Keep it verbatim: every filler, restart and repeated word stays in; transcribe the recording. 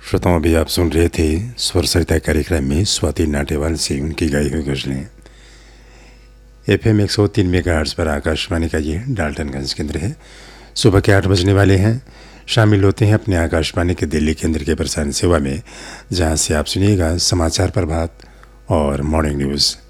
श्रोताओं, अभी आप सुन रहे थे स्वर सरिता कार्यक्रम में स्वाति नाटेवाल से उनकी गाई हुई गजलें। एफ एम एक सौ तीन मेगाहर्ट्ज़ पर आकाशवाणी का ये डाल्टनगंज केंद्र है। सुबह के आठ बजने वाले हैं। शामिल होते हैं अपने आकाशवाणी के दिल्ली केंद्र के प्रसारण सेवा में, जहां से आप सुनिएगा समाचार प्रभात और मॉर्निंग न्यूज़।